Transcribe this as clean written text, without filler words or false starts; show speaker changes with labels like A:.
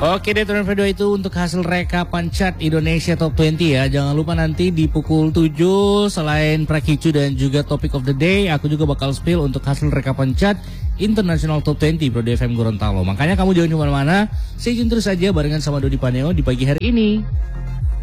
A: Oke deh teman video itu untuk hasil rekapan chart Indonesia Top 20 ya. Jangan lupa nanti di pukul 7 selain Prakicu dan juga Topic of the Day, aku juga bakal spill untuk hasil rekapan chart International Top 20 Pro FM Gorontalo. Makanya kamu jangan kemana-mana, stay tune terus aja barengan sama Dodi Paneo di pagi hari ini.